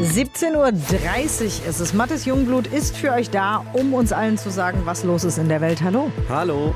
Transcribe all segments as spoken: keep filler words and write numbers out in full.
siebzehn Uhr dreißig ist es. Mathis Jungblut ist für euch da, um uns allen zu sagen, was los ist in der Welt. Hallo. Hallo.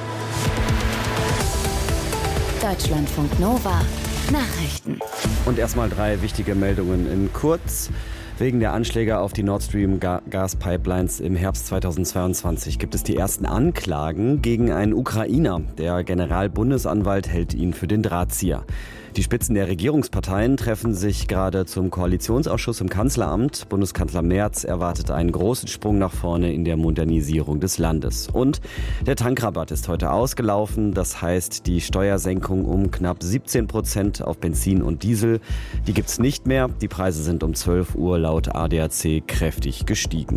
Deutschlandfunk Nova. Nachrichten. Und erstmal drei wichtige Meldungen in kurz. Wegen der Anschläge auf die Nord Stream Gaspipelines im Herbst zweitausendzweiundzwanzig gibt es die ersten Anklagen gegen einen Ukrainer. Der Generalbundesanwalt hält ihn für den Drahtzieher. Die Spitzen der Regierungsparteien treffen sich gerade zum Koalitionsausschuss im Kanzleramt. Bundeskanzler Merz erwartet einen großen Sprung nach vorne in der Modernisierung des Landes. Und der Tankrabatt ist heute ausgelaufen. Das heißt, die Steuersenkung um knapp siebzehn Prozent auf Benzin und Diesel, die gibt's nicht mehr. Die Preise sind um zwölf Uhr laut A D A C kräftig gestiegen.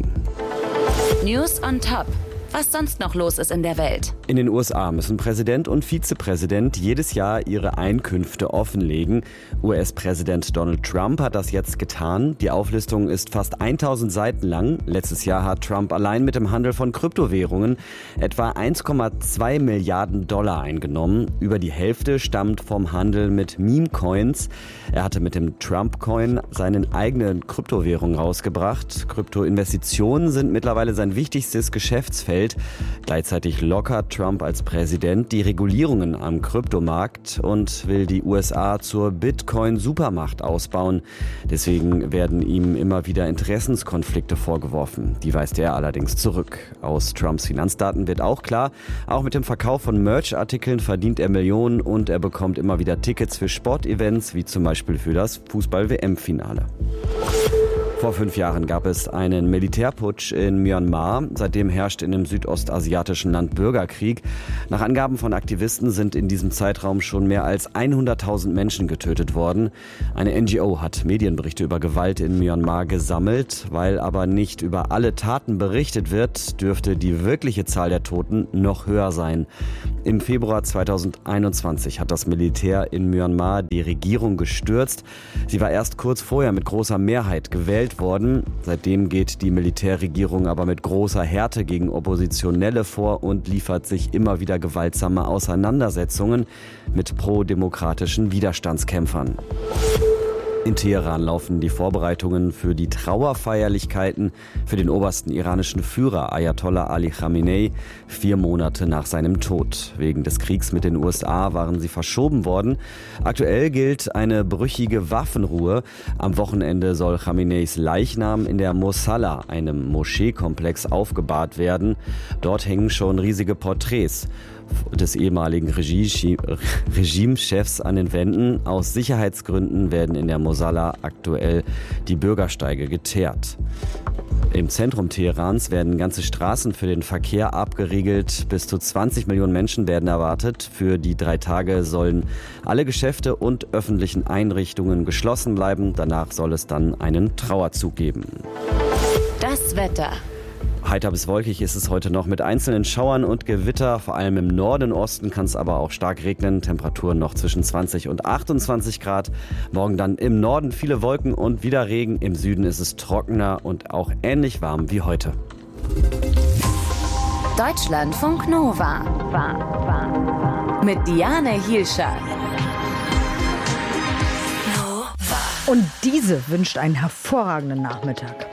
News on Top. Was sonst noch los ist in der Welt. In den U S A müssen Präsident und Vizepräsident jedes Jahr ihre Einkünfte offenlegen. U S-Präsident Donald Trump hat das jetzt getan. Die Auflistung ist fast tausend Seiten lang. Letztes Jahr hat Trump allein mit dem Handel von Kryptowährungen etwa eins Komma zwei Milliarden Dollar eingenommen. Über die Hälfte stammt vom Handel mit Meme-Coins. Er hatte mit dem Trump-Coin seinen eigenen Kryptowährung rausgebracht. Kryptoinvestitionen sind mittlerweile sein wichtigstes Geschäftsfeld. Gleichzeitig lockert Trump als Präsident die Regulierungen am Kryptomarkt und will die U S A zur Bitcoin-Supermacht ausbauen. Deswegen werden ihm immer wieder Interessenskonflikte vorgeworfen. Die weist er allerdings zurück. Aus Trumps Finanzdaten wird auch klar, auch mit dem Verkauf von Merch-Artikeln verdient er Millionen und er bekommt immer wieder Tickets für Sportevents, wie zum Beispiel für das Fußball-W M-Finale. Vor fünf Jahren gab es einen Militärputsch in Myanmar. Seitdem herrscht in dem südostasiatischen Land Bürgerkrieg. Nach Angaben von Aktivisten sind in diesem Zeitraum schon mehr als hunderttausend Menschen getötet worden. Eine N G O hat Medienberichte über Gewalt in Myanmar gesammelt. Weil aber nicht über alle Taten berichtet wird, dürfte die wirkliche Zahl der Toten noch höher sein. Im Februar zweitausendeinundzwanzig hat das Militär in Myanmar die Regierung gestürzt. Sie war erst kurz vorher mit großer Mehrheit gewählt worden. Seitdem geht die Militärregierung aber mit großer Härte gegen Oppositionelle vor und liefert sich immer wieder gewaltsame Auseinandersetzungen mit pro-demokratischen Widerstandskämpfern. In Teheran laufen die Vorbereitungen für die Trauerfeierlichkeiten für den obersten iranischen Führer Ayatollah Ali Khamenei vier Monate nach seinem Tod. Wegen des Kriegs mit den U S A waren sie verschoben worden. Aktuell gilt eine brüchige Waffenruhe. Am Wochenende soll Khameneis Leichnam in der Mosalla, einem Moscheekomplex, aufgebahrt werden. Dort hängen schon riesige Porträts des ehemaligen Regimechefs an den Wänden. Aus Sicherheitsgründen werden in der Mosalla aktuell die Bürgersteige geteert. Im Zentrum Teherans werden ganze Straßen für den Verkehr abgeriegelt. Bis zu zwanzig Millionen Menschen werden erwartet. Für die drei Tage sollen alle Geschäfte und öffentlichen Einrichtungen geschlossen bleiben. Danach soll es dann einen Trauerzug geben. Das Wetter. Heiter bis wolkig ist es heute noch mit einzelnen Schauern und Gewitter. Vor allem im Norden und Osten kann es aber auch stark regnen. Temperaturen noch zwischen zwanzig und achtundzwanzig Grad. Morgen dann im Norden viele Wolken und wieder Regen. Im Süden ist es trockener und auch ähnlich warm wie heute. Deutschlandfunk Nova. Mit Diane Hielscher. Und diese wünscht einen hervorragenden Nachmittag.